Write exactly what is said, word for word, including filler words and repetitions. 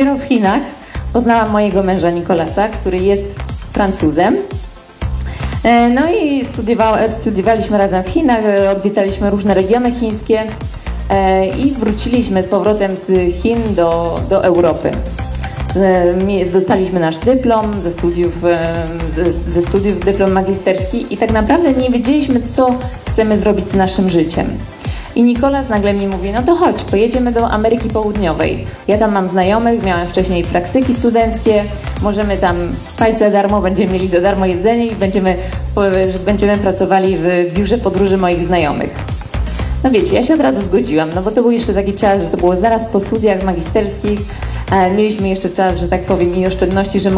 dopiero w Chinach poznałam mojego męża Nicolasa, który jest Francuzem. No i studiowaliśmy razem w Chinach, odwiedzaliśmy różne regiony chińskie i wróciliśmy z powrotem z Chin do, do Europy. Dostaliśmy nasz dyplom ze studiów, ze, ze studiów dyplom magisterski i tak naprawdę nie wiedzieliśmy, co chcemy zrobić z naszym życiem. I Nicolas nagle mi mówi, no to chodź, pojedziemy do Ameryki Południowej. Ja tam mam znajomych, miałem wcześniej praktyki studenckie, możemy tam spać za darmo, będziemy mieli za darmo jedzenie i będziemy, będziemy pracowali w biurze podróży moich znajomych. No wiecie, ja się od razu zgodziłam, no bo to był jeszcze taki czas, że to było zaraz po studiach magisterskich, mieliśmy jeszcze czas, że tak powiem, i oszczędności, że